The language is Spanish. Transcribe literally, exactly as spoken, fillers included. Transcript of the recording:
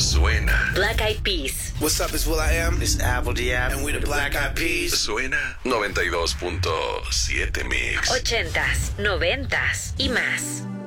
suena. Black Eyed Peas. What's up, it's Will I Am. It's Apple D F. And we the Black Eyed Peas. Suena noventa y dos punto siete Mix. Ochentas, noventas y más.